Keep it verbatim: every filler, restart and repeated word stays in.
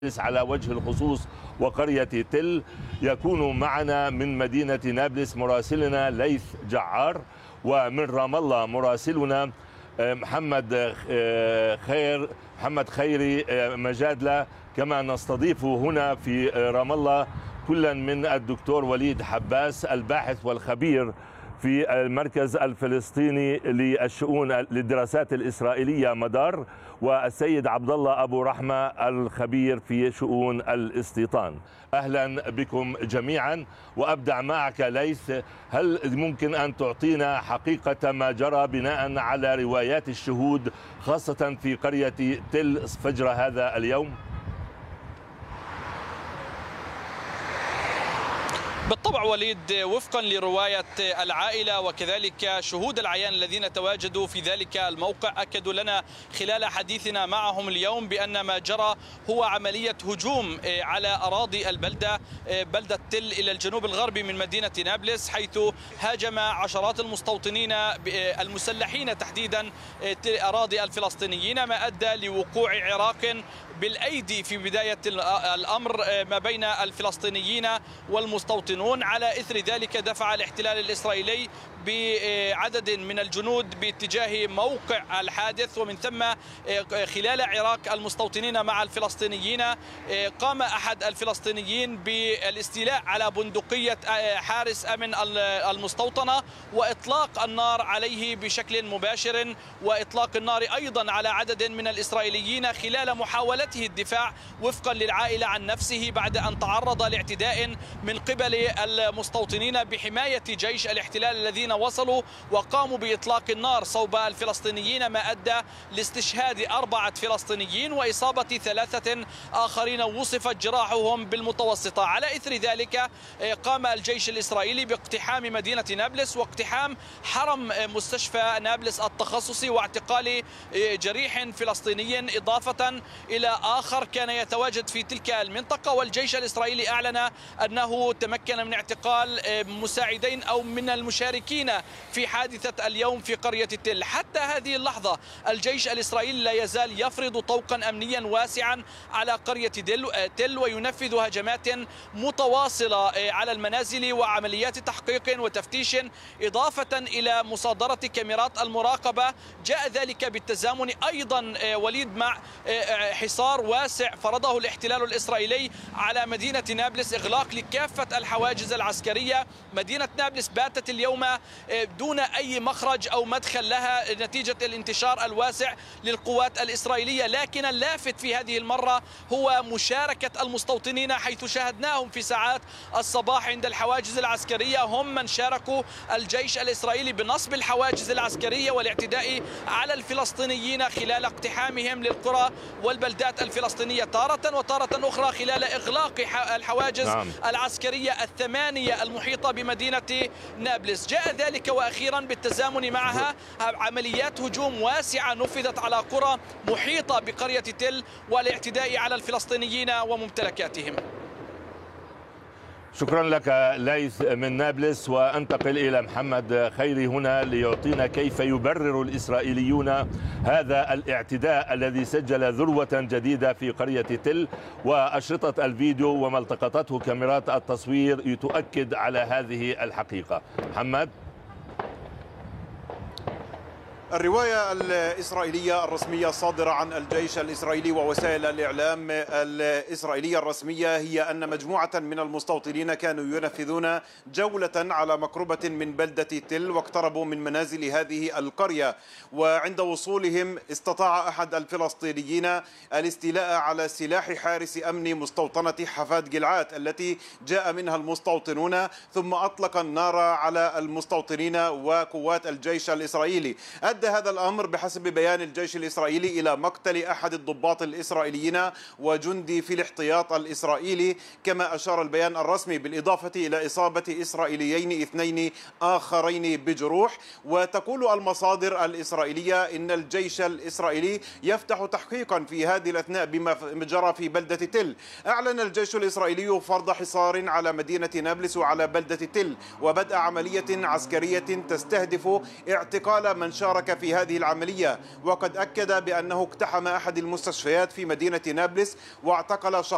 على وجه الخصوص وقرية تل. يكون معنا من مدينة نابلس مراسلنا ليث جعار، ومن رام الله مراسلنا محمد خير محمد خيري مجادلة. كما نستضيف هنا في رام الله كلا من الدكتور وليد حباس الباحث والخبير في المركز الفلسطيني للشؤون للدراسات الإسرائيلية مدار، والسيد عبد الله أبو رحمة الخبير في شؤون الاستيطان. أهلا بكم جميعا، وأبدأ معك ليث. هل ممكن أن تعطينا حقيقة ما جرى بناء على روايات الشهود خاصة في قرية تل فجر هذا اليوم؟ بالطبع وليد، وفقا لرواية العائلة وكذلك شهود العيان الذين تواجدوا في ذلك الموقع أكدوا لنا خلال حديثنا معهم اليوم بأن ما جرى هو عملية هجوم على أراضي البلدة بلدة تل إلى الجنوب الغربي من مدينة نابلس، حيث هاجم عشرات المستوطنين المسلحين تحديدا أراضي الفلسطينيين، ما أدى لوقوع عراق بالأيدي في بداية الأمر ما بين الفلسطينيين والمستوطنين. على إثر ذلك دفع الاحتلال الإسرائيلي بعدد من الجنود باتجاه موقع الحادث، ومن ثم خلال عراك المستوطنين مع الفلسطينيين قام أحد الفلسطينيين بالاستيلاء على بندقية حارس أمن المستوطنة وإطلاق النار عليه بشكل مباشر، وإطلاق النار أيضا على عدد من الإسرائيليين خلال محاولته الدفاع وفقا للعائلة عن نفسه بعد أن تعرض لاعتداء من قبل المستوطنين بحماية جيش الاحتلال الذين وصلوا وقاموا بإطلاق النار صوب الفلسطينيين، ما أدى لاستشهاد أربعة فلسطينيين وإصابة ثلاثة آخرين وصفت جراحهم بالمتوسطة. على إثر ذلك قام الجيش الإسرائيلي باقتحام مدينة نابلس واقتحام حرم مستشفى نابلس التخصصي واعتقال جريح فلسطيني إضافة إلى آخر كان يتواجد في تلك المنطقة. والجيش الإسرائيلي أعلن أنه تمكن من اعتقال مساعدين أو من المشاركين في حادثة اليوم في قرية تل. حتى هذه اللحظة الجيش الإسرائيلي لا يزال يفرض طوقا أمنيا واسعا على قرية تل وينفذ هجمات متواصلة على المنازل وعمليات تحقيق وتفتيش، إضافة إلى مصادرة كاميرات المراقبة. جاء ذلك بالتزامن أيضا وليد مع حصار واسع فرضه الاحتلال الإسرائيلي على مدينة نابلس، إغلاق لكافة الحواجز العسكرية. مدينة نابلس باتت اليوم دون أي مخرج أو مدخل لها نتيجة الانتشار الواسع للقوات الإسرائيلية، لكن اللافت في هذه المرة هو مشاركة المستوطنين، حيث شاهدناهم في ساعات الصباح عند الحواجز العسكرية هم من شاركوا الجيش الإسرائيلي بنصب الحواجز العسكرية والاعتداء على الفلسطينيين خلال اقتحامهم للقرى والبلدات الفلسطينية تارة وتارة أخرى خلال إغلاق الحواجز نعم. العسكرية الثمانية المحيطة بمدينة نابلس. جاء ذلك وأخيرا بالتزامن معها عمليات هجوم واسعة نفذت على قرى محيطة بقرية تل والاعتداء على الفلسطينيين وممتلكاتهم. شكرا لك ليث من نابلس، وانتقل إلى محمد خيري هنا ليعطينا كيف يبرر الإسرائيليون هذا الاعتداء الذي سجل ذروة جديدة في قرية تل، وأشرطة الفيديو وما التقطته كاميرات التصوير تؤكد على هذه الحقيقة. محمد. الرواية الإسرائيلية الرسمية الصادرة عن الجيش الإسرائيلي ووسائل الإعلام الإسرائيلية الرسمية هي أن مجموعة من المستوطنين كانوا ينفذون جولة على مقربة من بلدة تل واقتربوا من منازل هذه القرية، وعند وصولهم استطاع أحد الفلسطينيين الاستيلاء على سلاح حارس أمن مستوطنة حفاد جلعات التي جاء منها المستوطنون، ثم أطلق النار على المستوطنين وقوات الجيش الإسرائيلي. أدى هذا الأمر بحسب بيان الجيش الإسرائيلي إلى مقتل أحد الضباط الإسرائيليين وجندي في الاحتياط الإسرائيلي، كما أشار البيان الرسمي بالإضافة إلى إصابة إسرائيليين اثنين آخرين بجروح. وتقول المصادر الإسرائيلية إن الجيش الإسرائيلي يفتح تحقيقا في هذه الأثناء بما جرى في بلدة تل. أعلن الجيش الإسرائيلي فرض حصار على مدينة نابلس وعلى بلدة تل وبدأ عملية عسكرية تستهدف اعتقال من شارك في هذه العملية، وقد أكد بأنه اقتحم أحد المستشفيات في مدينة نابلس واعتقل شخص